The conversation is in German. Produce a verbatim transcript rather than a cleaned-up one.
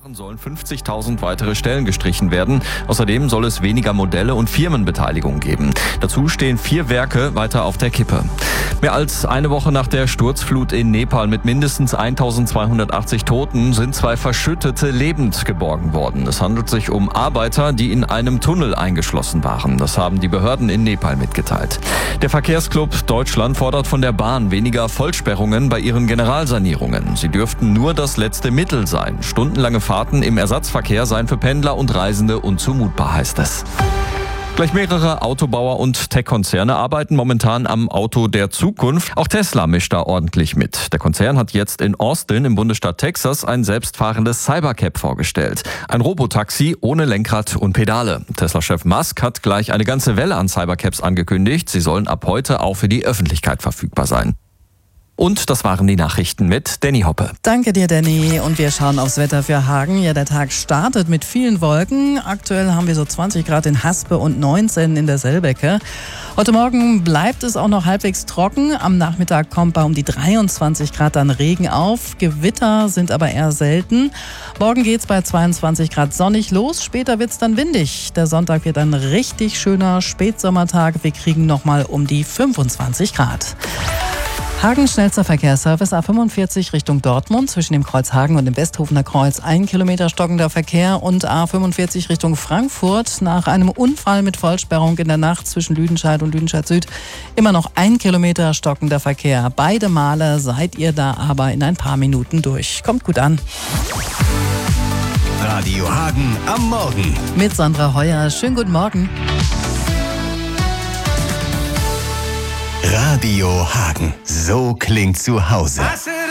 Jahren sollen fünfzigtausend weitere Stellen gestrichen werden. Außerdem soll es weniger Modelle und Firmenbeteiligung geben. Dazu stehen vier Werke weiter auf der Kippe. Mehr als eine Woche nach der Sturzflut in Nepal mit mindestens eintausendzweihundertachtzig Toten sind zwei Verschüttete lebend geborgen worden. Es handelt sich um Arbeiter, die in einem Tunnel eingeschlossen waren. Das haben die Behörden in Nepal mitgeteilt. Der Verkehrsclub Deutschland fordert von der Bahn weniger Vollsperrungen bei ihren Generalsanierungen. Sie dürften nur das letzte Mittel sein. Stundenlange Fahrten im Ersatzverkehr seien für Pendler und Reisende unzumutbar, heißt es. Gleich mehrere Autobauer und Tech-Konzerne arbeiten momentan am Auto der Zukunft. Auch Tesla mischt da ordentlich mit. Der Konzern hat jetzt in Austin im Bundesstaat Texas ein selbstfahrendes Cybercab vorgestellt. Ein Robotaxi ohne Lenkrad und Pedale. Tesla-Chef Musk hat gleich eine ganze Welle an Cybercabs angekündigt. Sie sollen ab heute auch für die Öffentlichkeit verfügbar sein. Und das waren die Nachrichten mit Danny Hoppe. Danke dir, Danny. Und wir schauen aufs Wetter für Hagen. Ja, der Tag startet mit vielen Wolken. Aktuell haben wir so zwanzig Grad in Haspe und neunzehn in der Selbecke. Heute Morgen bleibt es auch noch halbwegs trocken. Am Nachmittag kommt bei um die dreiundzwanzig Grad dann Regen auf. Gewitter sind aber eher selten. Morgen geht's bei zweiundzwanzig Grad sonnig los. Später wird's dann windig. Der Sonntag wird ein richtig schöner Spätsommertag. Wir kriegen nochmal um die fünfundzwanzig Grad. Hagen schnellster Verkehrsservice A fünfundvierzig Richtung Dortmund zwischen dem Kreuz Hagen und dem Westhofener Kreuz ein Kilometer stockender Verkehr und A fünfundvierzig Richtung Frankfurt nach einem Unfall mit Vollsperrung in der Nacht zwischen Lüdenscheid und Lüdenscheid Süd immer noch ein Kilometer stockender Verkehr. Beide Male seid ihr da aber in ein paar Minuten durch. Kommt gut an. Radio Hagen am Morgen. Mit Sandra Heuer. Schönen guten Morgen. Radio Hagen. So klingt zu Hause.